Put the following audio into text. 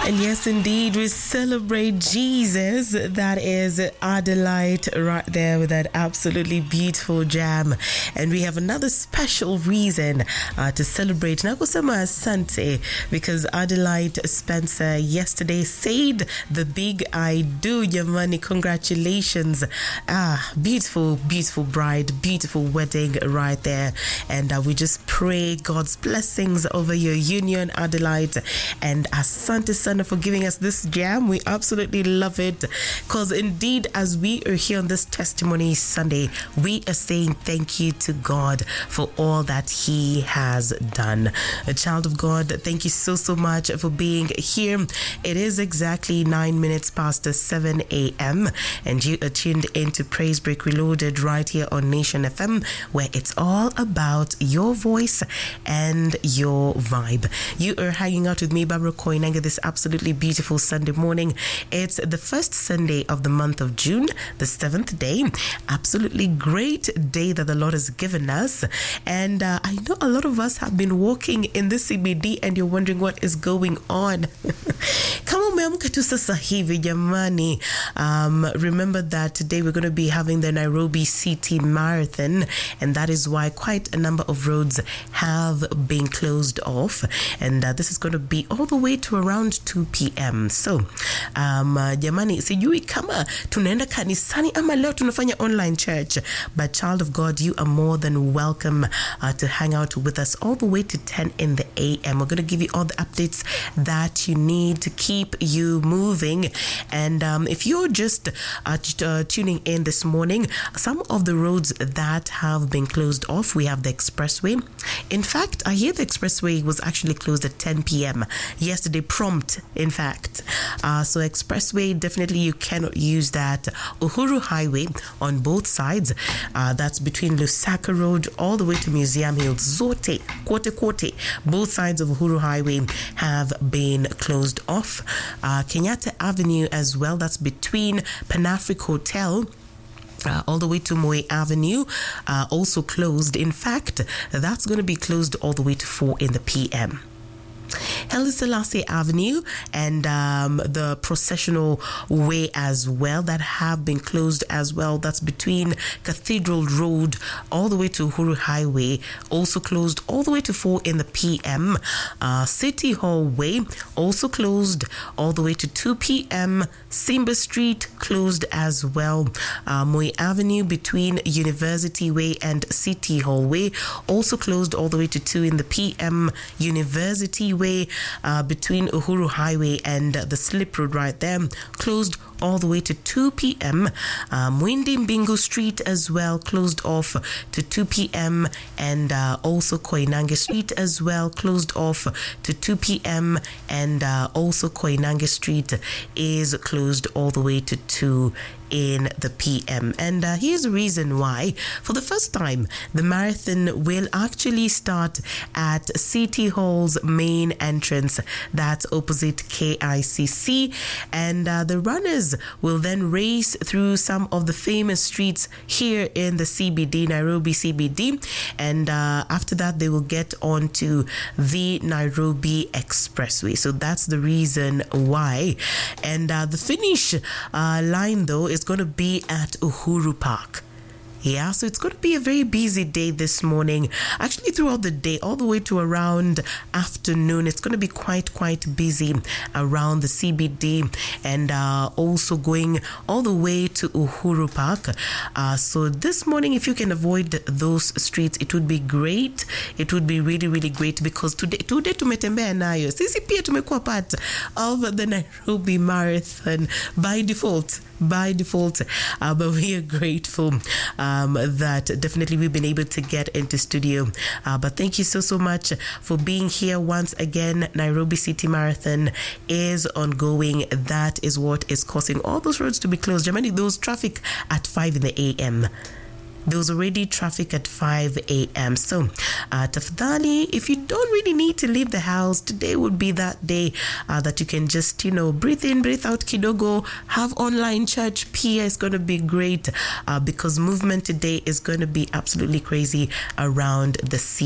And yes, indeed, we celebrate Jesus. That is Adelaide right there with that absolutely beautiful jam. And we have another special reason to celebrate Nakusama Asante, because Adelaide Spencer yesterday said the big I do. Yamani, congratulations. Beautiful, beautiful bride, beautiful wedding right there. And we just pray God's blessings over your union, Adelaide, and Asante Sana for giving us this jam. We absolutely love it, because indeed, as we are here on this Testimony Sunday, we are saying thank you to God for all that He has done. A child of God, thank you so much for being here. It is exactly 9 minutes past 7 a.m. and you are tuned into Praise Break Reloaded right here on Nation FM, where it's all about your voice and your vibe. You are hanging out with me, Barbara Koinanga, this absolutely beautiful Sunday morning. It's the first Sunday of the month of June, the 7th day. Absolutely great day that the Lord has given us. And I know a lot of us have been walking in the CBD and you're wondering what is going on. Kama umeamka tu sasa hivi jamani, remember that today we're going to be having the Nairobi City Marathon, and that is why quite a number of roads have been closed off, and this is going to be all the way to around 2 p.m. So jamani, sijui kama tunaenda kanisani ama leo tunafanya online church, but child of God, you are more than welcome to hang out with us all the way to 10 in the a.m. We're going to give you all the updates that you need to keep you moving. And if you're just tuning in this morning, some of the roads that have been closed off, we have the expressway. In fact, I hear the expressway was actually closed at 10 p.m. yesterday, prompt, in fact. So expressway, definitely you cannot use that. Uhuru Highway on both sides, that's between Lusaka Road all the way to Museum Hill, Zote, Kote, both sides of Uhuru Highway have been closed off. Kenyatta Avenue as well, that's between Pan-Afric Hotel all the way to Moe Avenue, also closed. In fact, that's going to be closed all the way to 4 in the p.m. Haile Selassie Avenue and the processional way as well, that have been closed as well. That's between Cathedral Road all the way to Uhuru Highway, also closed all the way to 4 in the p.m. City Hall Way also closed all the way to 2 p.m. Simba Street closed as well. Moe Avenue between University Way and City Hall Way also closed all the way to 2 in the p.m. University Way between Uhuru Highway and the Slip Road right there closed all the way to 2 p.m. Mwindi Mbingu Street as well closed off to 2 p.m. and also Koinange Street as well closed off to 2 p.m. and also Koinange Street is closed all the way to 2 in the p.m. And here's the reason why. For the first time, the marathon will actually start at City Hall's main entrance, that's opposite KICC, and the runners will then race through some of the famous streets here in the CBD, Nairobi CBD, and after that they will get onto the Nairobi Expressway. So that's the reason why. And the finish line though is going to be at Uhuru Park. Yeah, so it's going to be a very busy day this morning. Actually, throughout the day, all the way to around afternoon, it's going to be quite busy around the CBD and also going all the way to Uhuru Park. So this morning, if you can avoid those streets, it would be great. It would be really great, because today tumetembea nayo. Sisi pia tumekuwa part of the Nairobi Marathon by default. But we are grateful that definitely we've been able to get into studio. But thank you so much for being here once again. Nairobi City Marathon is ongoing. That is what is causing all those roads to be closed. Germany, those traffic at 5 in the a.m. There was already traffic at 5 a.m. So, tafadhali, if you don't really need to leave the house, today would be that day that you can just, breathe in, breathe out kidogo, have online church. Pia is going to be great because movement today is going to be absolutely crazy around the sea.